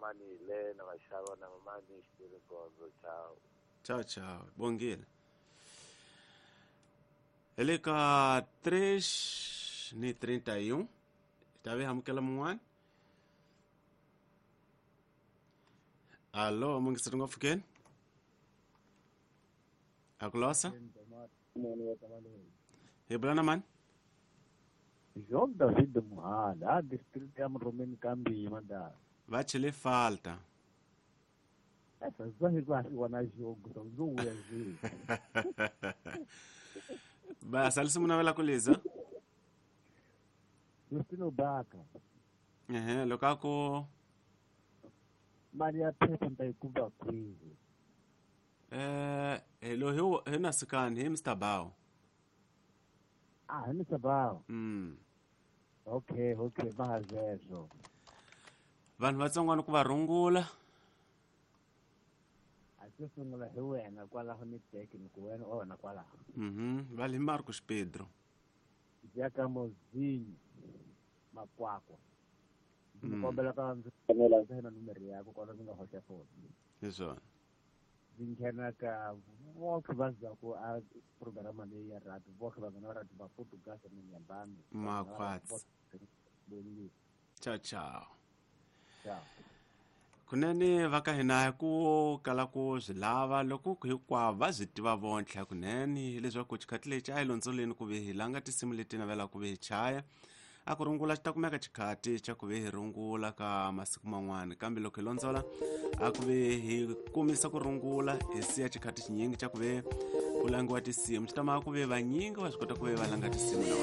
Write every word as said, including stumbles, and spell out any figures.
mani le na vashava na mamani xitiri gondzo. Ciao. Ciao, ciao. Bongile. Ele ka três ni trinta e um. Está vendo hamkela mwan? Alô, mungi siringo fuken? Aklosa? Heblana man? João David Muhanda, a distrito é um romeno cambi, manda. Vai te lhe falta. Essas coisas que eu acho que jogo são duas vezes. Ba, salisi muna vela kuliza? Justino Baca. Ehe, lokako Maria Pepe ndaikuba kwizi. eh elo hiyo hena sikani hi mister Bao. Ah, ni sabao. Mm. Okay, okay, bahazezo. Vanhu vatsongwana ku va rungula. Asisungula hi wena kwala ho ni teki ku wena ona kwala. Mhm, vale Marcos Pedro. Jaka mozinho makwakwa. Mm. Ndikombela ka ndzela ntsena numero yako kwala ndzi nga hoxa phone. Izona. Zinghena ka voke vaza ku a programa leyi ya radio voke va ngana radio va Portugal ni nyambani. Makwatsi. Boni. Ciao ciao. Ciao. Kunene va ka hina ku kala ku swi lava loko hinkwavo va swi tiva vontlha kunene leswaku chikati lexi a yi londzoleni ku ve hi langa tinsimu leti navela ku ve hi chaya a ku rungula xi ta kumeka chikati xa ku ve hi rungula ka masiku man'wana kambe loko hi londzola a ku ve hi kumisa ku rungula hi siya chikati xinyingi xa ku ve ku langiwa tinsimu xi ta maka ku ve vanyingi va swi kota ku ve va langa tinsimu.